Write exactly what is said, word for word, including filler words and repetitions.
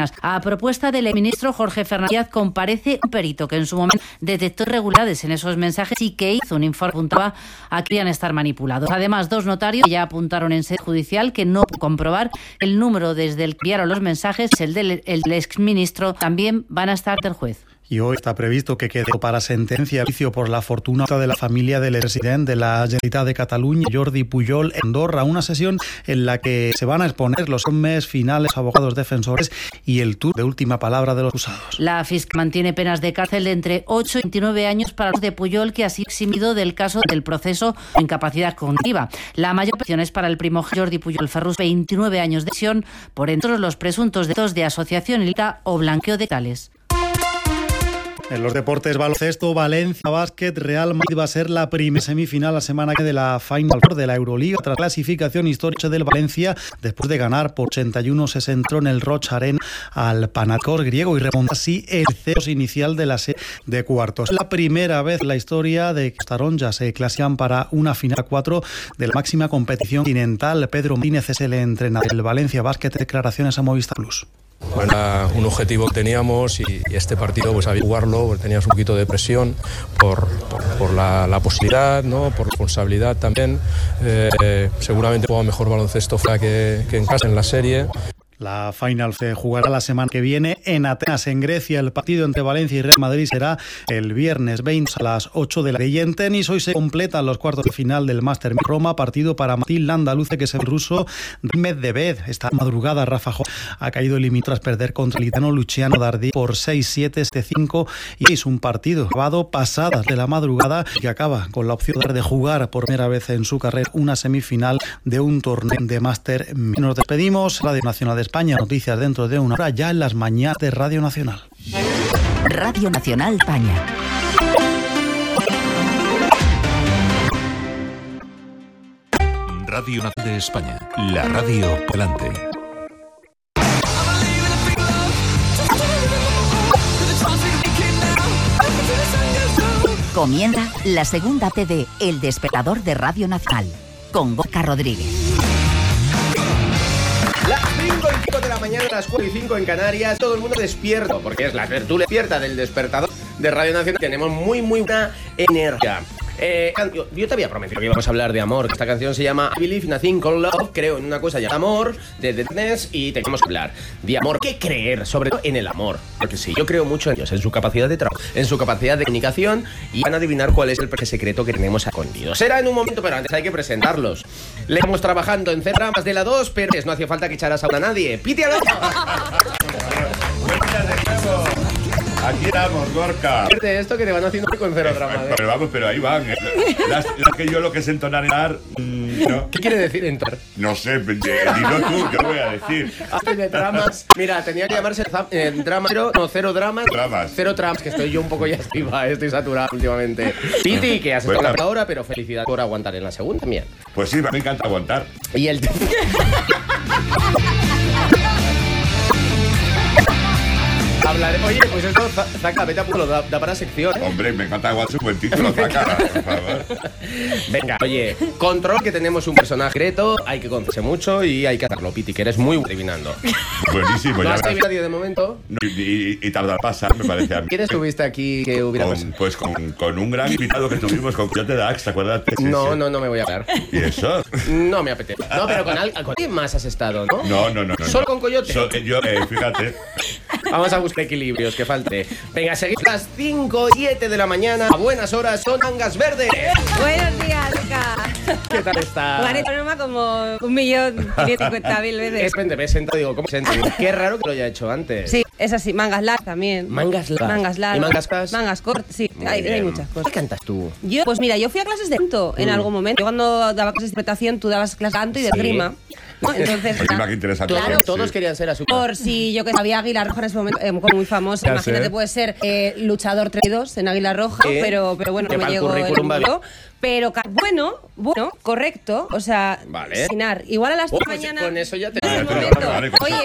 A propuesta del ministro Jorge Fernández, comparece un perito que en su momento detectó irregularidades en esos mensajes y que hizo un informe que apuntaba a que podían estar manipulados. Además, dos notarios ya apuntaron en sede judicial que no pueden comprobar el número desde el que enviaron los mensajes, el del, el del exministro, también van a estar ante el juez. Y hoy está previsto que quede para sentencia el juicio por la fortuna de la familia del presidente de la Generalitat de Cataluña, Jordi Pujol, en Andorra, una sesión en la que se van a exponer los informes finales, abogados defensores y el tour de última palabra de los acusados. La Fiscalía mantiene penas de cárcel de entre ocho y veintinueve años para los de Pujol, que ha sido eximido del caso del proceso de incapacidad cognitiva. La mayor prisión es para el primogénito Jordi Pujol Ferrus, veintinueve años de prisión por entre los presuntos delitos de asociación ilícita o blanqueo de capitales. En los deportes, baloncesto, Valencia Basket, Real Madrid va a ser la primera semifinal la semana que de la Final Four de la Euroliga tras clasificación histórica del Valencia después de ganar por ochenta y uno sesenta en el Roig Arena al Panathinaikos griego y remontar así el cero inicial de la serie de cuartos. La primera vez en la historia de que los taronjas se clasifican para una final cuatro de la máxima competición continental. Pedro Martínez es el entrenador del Valencia Basket. Declaraciones a Movistar Plus. Bueno, era un objetivo que teníamos y, y este partido pues había que jugarlo, porque teníamos un poquito de presión por, por, por la, la posibilidad, ¿no? Por responsabilidad también. Eh, eh, seguramente jugaba mejor baloncesto fuera que, que en casa en la serie. La Final se jugará la semana que viene en Atenas, en Grecia. El partido entre Valencia y Real Madrid será el viernes veinte a las ocho de la tarde. Y en tenis hoy se completan los cuartos de final del Master Roma, partido para Matil Landaluce, que es el ruso Medvedev. Esta madrugada Rafa Nadal ha caído eliminado tras perder contra el italiano Luciano Dardi por seis siete, siete cinco, y es un partido acabado pasadas de la madrugada que acaba con la opción de jugar por primera vez en su carrera una semifinal de un torneo de Master. Nos despedimos. Radio Nacional de España, noticias dentro de una hora ya en las mañanas de Radio Nacional. Radio Nacional España. Radio Nacional de España, la radio volante. Comienza la segunda P de El Despertador de Radio Nacional con Gorka Rodríguez. Las cinco y cinco de la mañana, las cuatro y cinco en Canarias, todo el mundo despierto, porque es la tertulia despierta del Despertador de Radio Nacional. Tenemos muy, muy buena energía. Eh, yo, yo te había prometido que íbamos a hablar de amor. Esta canción se llama I Believe in a Thing Called Love. Creo en una cosa llamada amor, de Deadness, y tenemos que hablar de amor. ¿Qué creer? Sobre todo en el amor. Porque sí, yo creo mucho en Dios, en su capacidad de trabajo, en su capacidad de comunicación, y van a adivinar cuál es el secreto que tenemos escondido. Será en un momento, pero antes hay que presentarlos. Le estamos trabajando en dramas de la dos, pero no hacía falta que echaras a nadie. ¡Piti a Aquí estamos, Gorka. De esto que te van haciendo con cero drama. ¿eh? Pero vamos, pero ahí van. ¿eh? Las, las que yo lo que es entonar, mmm, ¿no? ¿Qué quiere decir entonar? No sé, dilo tú, ¿qué voy a decir? Hace de dramas. Mira, tenía que llamarse eh, drama cero, no, cero dramas. Dramas. Cero dramas, que estoy yo un poco ya estiva, estoy saturado últimamente. Piti, que has estado bueno, la hora, pero felicidades por aguantar en la segunda también. Pues sí, me encanta aguantar. Y el... Hablaré. Oye, pues esto, Zaca, vete a lo da, da para sección. ¿eh? Hombre, me encanta aguantar un buen título, Zaca, por favor. Venga, oye, control que tenemos un personaje secreto, hay que conocerse mucho y hay que hacerlo, Piti, que eres muy adivinando. Buenísimo, ¿No ya has verás. adivinado nadie de momento? No, y, y, y tarda a pasar, me parece a mí. ¿Quién estuviste aquí que hubiera con, pasado? Pues con, con un gran invitado que tuvimos, con Coyote Dax, ¿te acuerdas? Sí, No, sí. no, no me voy a hablar. ¿Y eso? No me apetece. No, pero con alguien ¿con más has estado, ¿no? No, no, no. no ¿Solo no. con Coyote? So, yo, eh, fíjate. Vamos a buscar equilibrios, que falte. Venga, seguimos las cinco y siete de la mañana. A buenas horas son Mangas Verdes. Buenos días, Luca. ¿Qué tal está? Lo haré broma como un millón quinientos cincuenta mil veces. Es repente me he sentado y digo, ¿cómo se siente? Qué raro que lo haya hecho antes. Sí, es así. Mangas largas también. Mangas largas. Mangas largas. ¿Y mangas cortas? Mangas cortas, sí. Muy Hay, hay bien. muchas cosas. ¿Qué cantas tú? Yo, pues mira, yo fui a clases de canto en Mm. algún momento. Yo cuando daba clases de interpretación, tú dabas clases de canto y de Sí. rima. ¿No? Entonces, Oye, qué interesante. claro, Sí. Todos querían ser así. por si yo que sabía Águila Roja en ese momento, eh, como muy famosa, Ya imagínate, sé. puede ser eh, luchador treinta y dos en Águila Roja, Sí. pero, pero bueno, Que no me pa'l llegó el currículum va bien. número. Pero ca- bueno, bueno, correcto, o sea, Vale. Sinar, igual a las Oh, dos de pues la mañana. con eso ya te- en ese Vale, momento. vale, vale, con Oye,